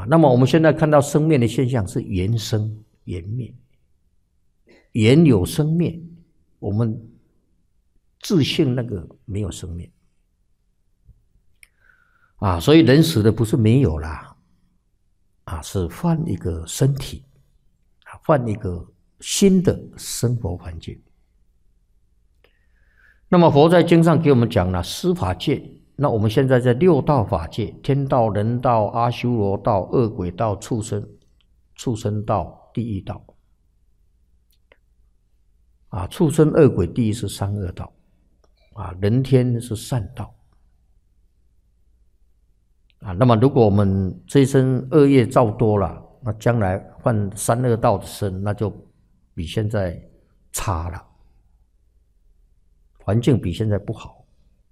那么我们现在看到生灭的现象是缘生缘灭，缘有生灭，我们自性那个没有生灭所以人死的不是没有啦是换一个身体换一个新的生活环境。那么佛在经上给我们讲了十法界，那我们现在在六道法界，天道、人道、阿修罗道、恶鬼道、畜生道、地狱道畜生、恶鬼、地狱是三恶道人天是善道那么如果我们这一生恶业造多了，那将来换三恶道的身，那就比现在差了，环境比现在不好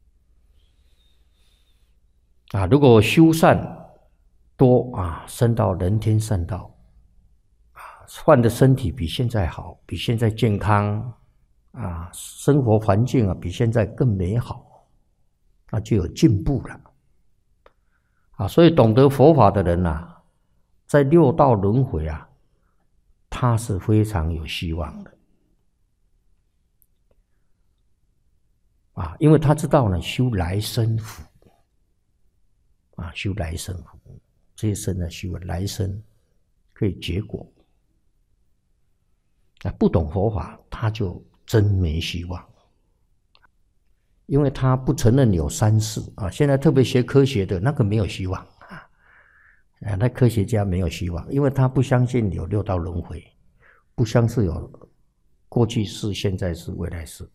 如果修善多升到人天善道换的身体比现在好，比现在健康生活环境比现在更美好，那就有进步了所以懂得佛法的人在六道轮回他是非常有希望的因为他知道呢修来生福修来生福，这一生修来生可以结果不懂佛法他就真没希望，因为他不承认有三世现在特别学科学的那个没有希望那科学家没有希望，因为他不相信有六道轮回，不相信有过去世、现在世、未来世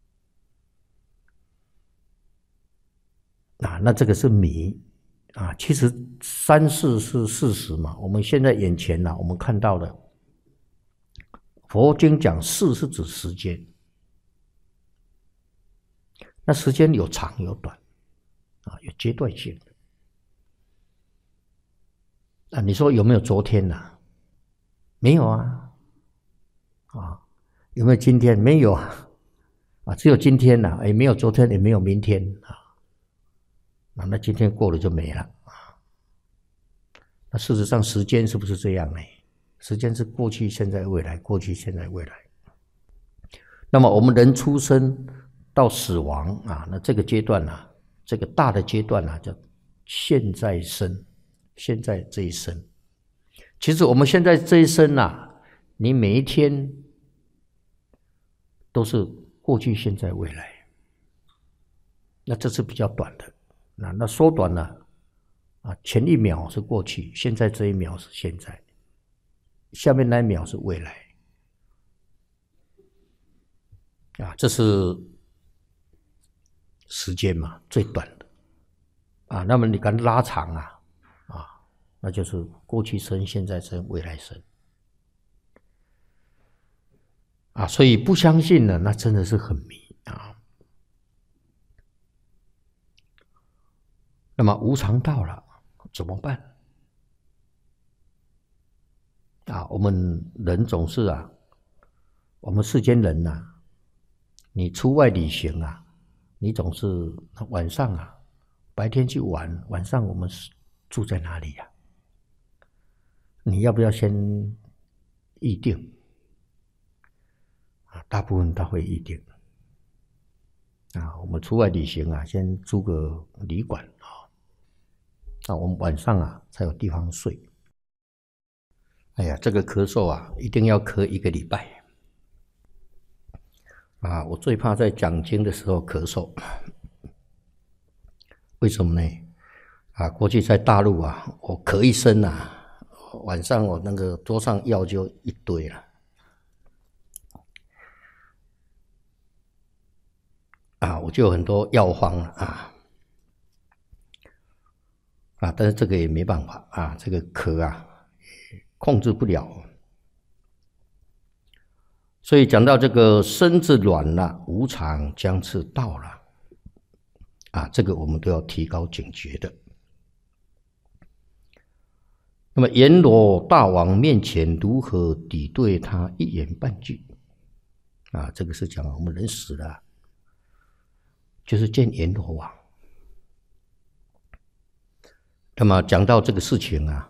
那这个是迷其实三世是事实嘛，我们现在眼前我们看到的佛经讲世是指时间，那时间有长有短有阶段性的你说有没有昨天没有有没有今天？没有只有今天也没有昨天，也没有明天那今天过了就没了那事实上时间是不是这样呢？时间是过去、现在、未来，过去、现在、未来。那么我们人出生到死亡那这个阶段这个大的阶段叫现在生，现在这一生。其实我们现在这一生你每一天都是过去、现在、未来，那这是比较短的。那缩短了前一秒是过去，现在这一秒是现在，下面那一秒是未来这是时间嘛，最短的那么你敢拉长那就是过去生、现在生、未来生所以不相信呢，那真的是很迷那么无常到了怎么办我们人总是我们世间人你出外旅行你总是晚上白天去玩，晚上我们住在哪里你要不要先预定大部分他会预定我们出外旅行先租个旅馆我们晚上才有地方睡。哎呀，这个咳嗽一定要咳1个礼拜我最怕在讲经的时候咳嗽。为什么呢？过去在大陆我咳一声晚上我那个桌上药就一堆了我就有很多药方了但是这个也没办法这个咳控制不了。所以讲到这个身子软了，无常将至到了这个我们都要提高警觉的。那么阎罗大王面前如何抵对他一言半句这个是讲我们人死了就是见阎罗王。那么讲到这个事情